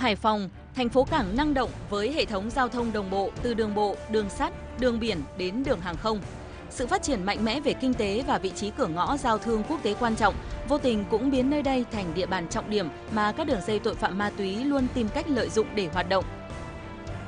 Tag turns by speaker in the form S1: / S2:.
S1: Hải Phòng, thành phố cảng năng động với hệ thống giao thông đồng bộ, đường sắt, đường biển đến đường hàng không. Sự phát triển mạnh mẽ về kinh tế và vị trí cửa ngõ giao thương quốc tế quan trọng, vô tình cũng biến nơi đây thành địa bàn trọng điểm mà các đường dây tội phạm ma túy luôn tìm cách lợi dụng để hoạt động.